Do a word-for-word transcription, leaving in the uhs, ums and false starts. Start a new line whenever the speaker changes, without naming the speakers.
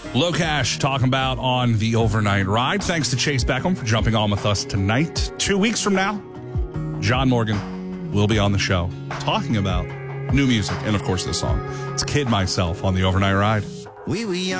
Locash talking about on the overnight ride. Thanks to Chase Beckham for jumping on with us tonight. Two weeks from now, John Morgan will be on the show talking about new music and, of course, this song. It's Kid Myself on the overnight ride.
We were young.